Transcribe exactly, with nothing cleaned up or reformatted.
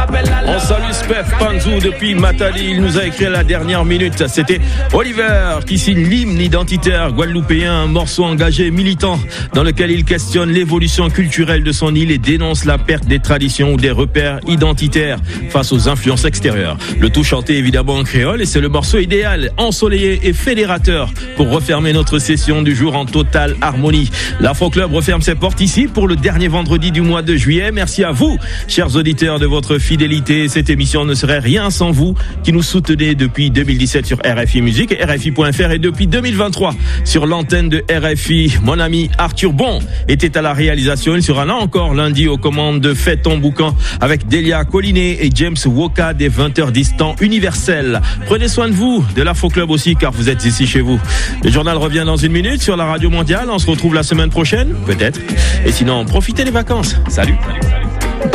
On salue Spef Panzou depuis Matadi. Il nous a écrit à la dernière minute. C'était Oliver qui signe l'hymne identitaire guadeloupéen, un morceau engagé militant dans lequel il questionne l'évolution culturelle de son île et dénonce la perte des traditions ou des repères identitaires face aux influences extérieures. Le tout chanté évidemment en créole et c'est le morceau idéal, ensoleillé et fédérateur pour refermer notre session du jour en totale harmonie. L'Afro Club referme ses portes ici pour le dernier vendredi du mois de juillet. Merci à vous, chers auditeurs, de votre fidélité. Cette émission ne serait rien sans vous qui nous soutenez depuis deux mille dix-sept sur R F I Musique et R F I point F R et depuis deux mille vingt-trois sur l'antenne de R F I. Mon ami Arthur Bon était à la réalisation. Il sera là encore lundi aux commandes de Fais ton boucan avec Delia Collinet et James Woka des vingt heures dix temps universel. Prenez soin de vous, de l'Afro Club aussi, car vous êtes ici chez vous. Le journal revient dans une minute sur la radio mondiale. On se retrouve la semaine prochaine, peut-être. Et sinon, profitez des vacances. Salut. Salut, salut.